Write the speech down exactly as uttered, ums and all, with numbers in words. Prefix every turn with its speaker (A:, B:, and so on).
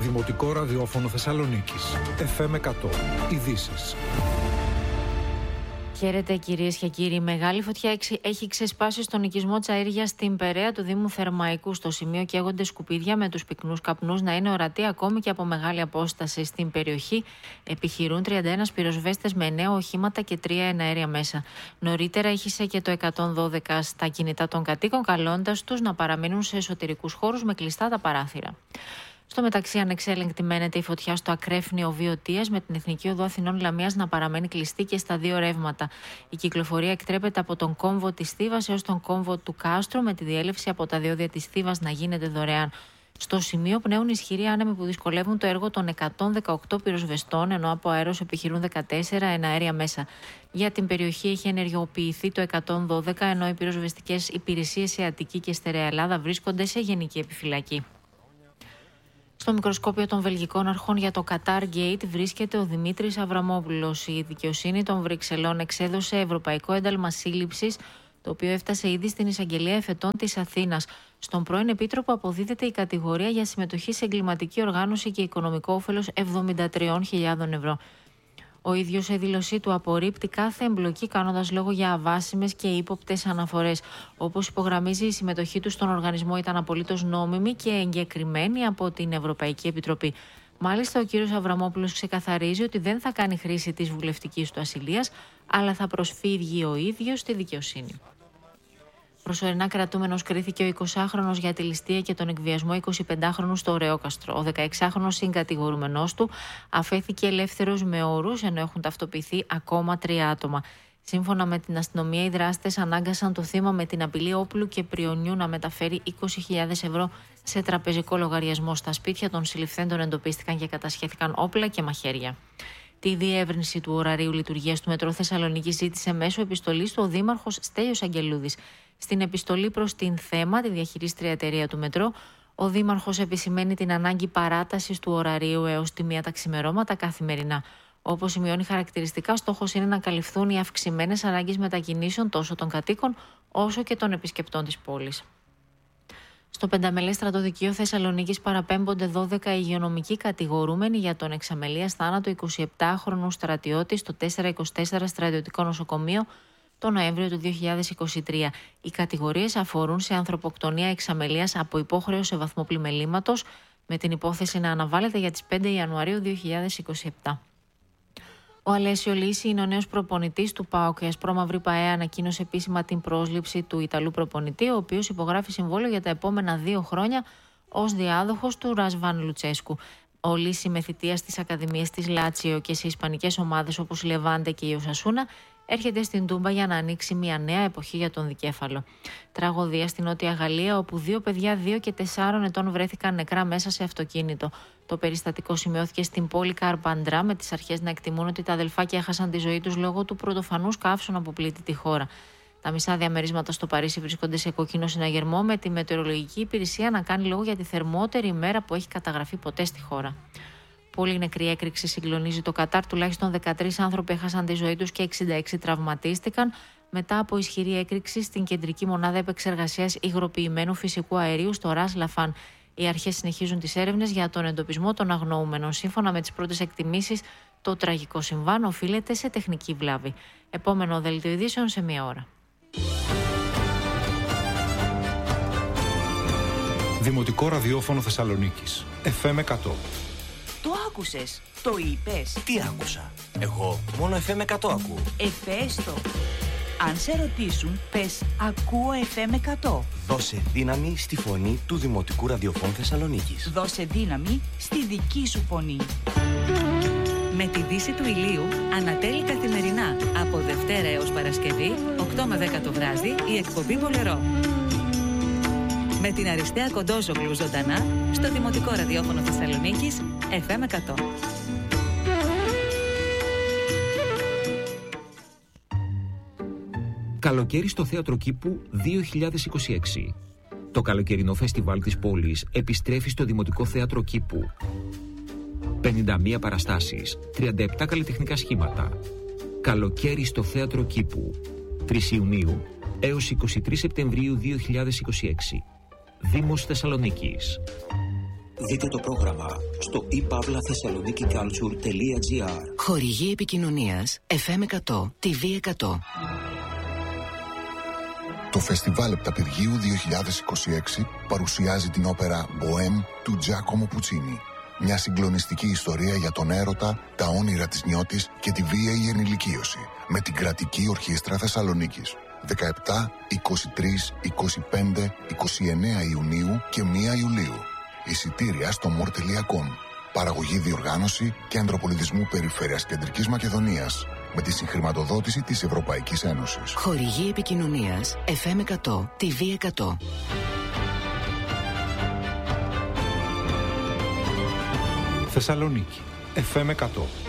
A: Δημοτικό Ραδιόφωνο Θεσσαλονίκης. εφ εμ εκατό. Ειδήσεις.
B: Χαίρετε κυρίες και κύριοι. Μεγάλη φωτιά έχει ξεσπάσει στον οικισμό Τσαΐρια στην Περαία του Δήμου Θερμαϊκού. Στο σημείο καίγονται σκουπίδια με τους πυκνούς καπνούς να είναι ορατοί ακόμη και από μεγάλη απόσταση. Στην περιοχή επιχειρούν τριάντα ένα πυροσβέστες με εννέα οχήματα και τρία εναέρια μέσα. Νωρίτερα ήχησε και το εκατόν δώδεκα στα κινητά των κατοίκων, καλώντας τους να παραμείνουν σε εσωτερικούς χώρους με κλειστά τα παράθυρα. Στο μεταξύ, ανεξέλεγκτη μένεται η φωτιά στο ακρέφνιο Βιωτίας, με την Εθνική Οδό Αθηνών Λαμίας να παραμένει κλειστή και στα δύο ρεύματα. Η κυκλοφορία εκτρέπεται από τον κόμβο της Θήβας έως τον κόμβο του Κάστρου, με τη διέλευση από τα διόδια της Θήβας να γίνεται δωρεάν. Στο σημείο πνέουν ισχυροί άνεμοι που δυσκολεύουν το έργο των εκατόν δεκαοκτώ πυροσβεστών, ενώ από αέρος επιχειρούν δεκατέσσερα εναέρια μέσα. Για την περιοχή έχει ενεργοποιηθεί το εκατόν δώδεκα, ενώ οι πυροσβεστικές υπηρεσίες σε Αττική και Στερεά Ελλάδα βρίσκονται σε γενική επιφυλακή. Στο μικροσκόπιο των βελγικών αρχών για το Qatar Gate βρίσκεται ο Δημήτρης Αβραμόπουλος. Η δικαιοσύνη των Βρυξελών εξέδωσε ευρωπαϊκό ένταλμα σύλληψης, το οποίο έφτασε ήδη στην εισαγγελία εφετών της Αθήνας. Στον πρώην επίτροπο αποδίδεται η κατηγορία για συμμετοχή σε εγκληματική οργάνωση και οικονομικό όφελος εβδομήντα τρεις χιλιάδες ευρώ. Ο ίδιος σε δήλωσή του απορρίπτει κάθε εμπλοκή, κάνοντας λόγο για αβάσιμες και ύποπτες αναφορές. Όπως υπογραμμίζει, η συμμετοχή του στον οργανισμό ήταν απολύτως νόμιμη και εγκεκριμένη από την Ευρωπαϊκή Επιτροπή. Μάλιστα, ο κύριος Αβραμόπουλος ξεκαθαρίζει ότι δεν θα κάνει χρήση της βουλευτικής του ασυλίας, αλλά θα προσφύγει ο ίδιος στη δικαιοσύνη. Προσωρινά κρατούμενος κρίθηκε ο εικοσάχρονος για τη ληστεία και τον εκβιασμό εικοσιπεντάχρονου στο Ρεόκαστρο. Ο δεκαεξάχρονος συγκατηγορούμενός του αφέθηκε ελεύθερος με όρους, ενώ έχουν ταυτοποιηθεί ακόμα τρία άτομα. Σύμφωνα με την αστυνομία, οι δράστες ανάγκασαν το θύμα με την απειλή όπλου και πριονιού να μεταφέρει είκοσι χιλιάδες ευρώ σε τραπεζικό λογαριασμό. Στα σπίτια των συλληφθέντων εντοπίστηκαν και κατασχέθηκαν όπλα και μαχαίρια. Τη διεύρυνση του ωραρίου λειτουργίας του Μετρό Θεσσαλονίκη ζήτησε μέσω επιστολής του ο Δήμαρχος Στέλιος Αγγελούδης. Στην επιστολή προς την ΘΕΜΑ, τη διαχειρίστρια εταιρεία του Μετρό, ο Δήμαρχος επισημαίνει την ανάγκη παράτασης του ωραρίου έως τη μία τα ξημερώματα καθημερινά. Όπως σημειώνει χαρακτηριστικά, στόχος είναι να καλυφθούν οι αυξημένες ανάγκες μετακινήσεων τόσο των κατοίκων όσο και των επισκεπτών της πόλης. Στο πενταμελές στρατοδικείο Θεσσαλονίκης παραπέμπονται δώδεκα υγειονομικοί κατηγορούμενοι για τον εξαμελίας θάνατο εικοσιεπτάχρονου στρατιώτη στο τετρακόσια είκοσι τέσσερα Στρατιωτικό Νοσοκομείο το Νοέμβριο του δύο χιλιάδες είκοσι τρία. Οι κατηγορίες αφορούν σε ανθρωποκτονία εξαμελίας από υπόχρεο σε βαθμό πλημελήματος, με την υπόθεση να αναβάλλεται για τις πέντε Ιανουαρίου δύο χιλιάδες είκοσι επτά. Ο Αλέσιο Λύση είναι ο νέος προπονητής του ΠΑΟΚ. Η Ασπρόμαυρη ΠΑΕ ανακοίνωσε επίσημα την πρόσληψη του Ιταλού προπονητή, ο οποίος υπογράφει συμβόλαιο για τα επόμενα δύο χρόνια ως διάδοχος του Ρασβάν Λουτσέσκου. Ο Λύση, με θητεία στις ακαδημίες της Λάτσιο και σε ισπανικές ομάδες όπως η Λεβάντε και η Οσασούνα, έρχεται στην Τούμπα για να ανοίξει μια νέα εποχή για τον δικέφαλο. Τραγωδία στην Νότια Γαλλία, όπου δύο παιδιά δύο και τεσσάρων ετών βρέθηκαν νεκρά μέσα σε αυτοκίνητο. Το περιστατικό σημειώθηκε στην πόλη Καρπαντρά, με τις αρχές να εκτιμούν ότι τα αδελφάκια έχασαν τη ζωή τους λόγω του πρωτοφανούς καύσωνα που πλήττει τη χώρα. Τα μισά διαμερίσματα στο Παρίσι βρίσκονται σε κόκκινο συναγερμό, με τη μετεωρολογική υπηρεσία να κάνει λόγο για τη θερμότερη ημέρα που έχει καταγραφεί ποτέ στη χώρα. Πολύ νεκρή έκρηξη συγκλονίζει το Κατάρ. Τουλάχιστον δεκατρείς άνθρωποι έχασαν τη ζωή τους και εξήντα έξι τραυματίστηκαν μετά από ισχυρή έκρηξη στην κεντρική μονάδα επεξεργασίας υγροποιημένου φυσικού αερίου στο Ρας Λαφάν. Οι αρχές συνεχίζουν τις έρευνες για τον εντοπισμό των αγνοούμενων. Σύμφωνα με τις πρώτες εκτιμήσεις, το τραγικό συμβάν οφείλεται σε τεχνική βλάβη. Επόμενο δελτίο ειδήσεων σε μία ώρα.
A: Δημοτικό Ραδιόφωνο Θεσσαλονίκης. εφ εμ εκατό.
C: Το άκουσες, το είπες.
D: Τι άκουσα? Εγώ μόνο εφ εμ εκατό ακούω.
C: Εφέστο. Αν σε ρωτήσουν, πες ακούω εφ εμ εκατό.
D: Δώσε δύναμη στη φωνή του Δημοτικού Ραδιοφώνου Θεσσαλονίκης.
C: Δώσε δύναμη στη δική σου φωνή.
E: Με τη δύση του ηλίου, ανατέλει καθημερινά από Δευτέρα έως Παρασκευή, οκτώ με δέκα το βράδυ, η εκπομπή Βολερό. Με την Αριστεία Κοντόζογλου ζωντανά στο Δημοτικό Ραδιόφωνο Θεσσαλονίκης εφ εμ εκατό.
F: Καλοκαίρι στο Θέατρο Κήπου δύο χιλιάδες είκοσι έξι. Το καλοκαιρινό φεστιβάλ της πόλης επιστρέφει στο Δημοτικό Θέατρο Κήπου. πενήντα μία παραστάσεις, τριάντα επτά καλλιτεχνικά σχήματα. Καλοκαίρι στο Θέατρο Κήπου. τρεις Ιουνίου έως είκοσι τρεις Σεπτεμβρίου δύο χιλιάδες είκοσι έξι. Δήμος Θεσσαλονίκης.
G: Δείτε το πρόγραμμα στο e pavla thessaloniki culture τελεία gr.
H: Χορηγή επικοινωνίας εφ εμ εκατό, τι βι εκατό.
I: Το Φεστιβάλ Επταπηργίου δύο χιλιάδες είκοσι έξι παρουσιάζει την όπερα «Μποέμ» του Τζάκομο Πουτσίνι. Μια συγκλονιστική ιστορία για τον έρωτα, τα όνειρα της νιώτης και τη βίαιη ενηλικίωση. Με την Κρατική Ορχήστρα Θεσσαλονίκης. δεκαεπτά, είκοσι τρία, είκοσι πέντε, είκοσι εννέα Ιουνίου και πρώτη Ιουλίου. Εισιτήρια στο μορ τελεία κομ. Παραγωγή, διοργάνωση Κέντρο Πολιτισμού Περιφέρειας Κεντρικής Μακεδονίας. Με τη συγχρηματοδότηση της Ευρωπαϊκής Ένωσης.
H: Χορηγή επικοινωνίας εφ εμ εκατό, τι βι εκατό.
A: Θεσσαλονίκη εφ εμ εκατό.